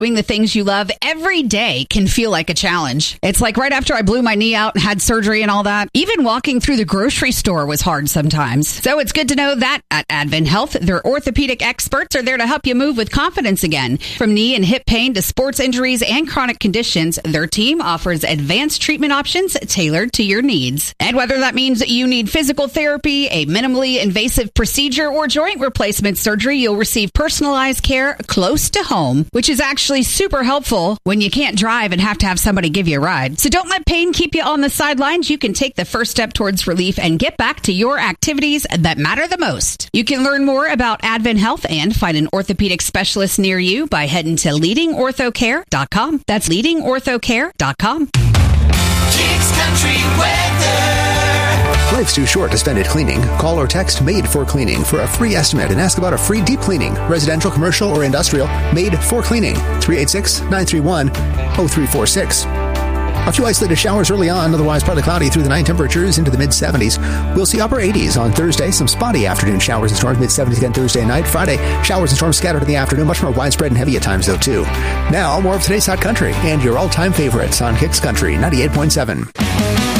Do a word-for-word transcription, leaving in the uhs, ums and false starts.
Doing the things you love every day can feel like a challenge. It's like right after I blew my knee out and had surgery and all that, even walking through the grocery store was hard sometimes. So it's good to know that at Advent Health, their orthopedic experts are there to help you move with confidence again. From knee and hip pain to sports injuries and chronic conditions, their team offers advanced treatment options tailored to your needs. And whether that means that you need physical therapy, a minimally invasive procedure, or joint replacement surgery, you'll receive personalized care close to home, which is actually super helpful when you can't drive and have to have somebody give you a ride. So don't let pain keep you on the sidelines. You can take the first step towards relief and get back to your activities that matter the most. You can learn more about Advent Health and find an orthopedic specialist near you by heading to leading ortho care dot com. That's leading ortho care dot com. Kicks Country Weather. Life's too short to spend it cleaning. Call or text Made for Cleaning for a free estimate and ask about a free deep cleaning, residential, commercial, or industrial, Made for Cleaning. three eight six, nine three one, zero three four six. A few isolated showers early on, otherwise partly cloudy through the night, temperatures into the mid-seventies. We'll see upper eighties on Thursday. Some spotty afternoon showers and storms, mid-seventies again Thursday night. Friday, showers and storms scattered in the afternoon, much more widespread and heavy at times, though, too. Now, more of today's Hot Country and your all-time favorites on Kicks Country ninety-eight point seven.